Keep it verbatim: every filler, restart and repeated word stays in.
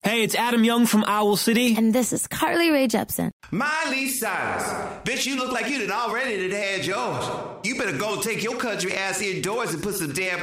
Hey, it's Adam Young from Owl City. And this is Carly Rae Jepsen. Miley Cyrus. Bitch, you look like you done already done had yours. You better go take your country ass indoors and put some damn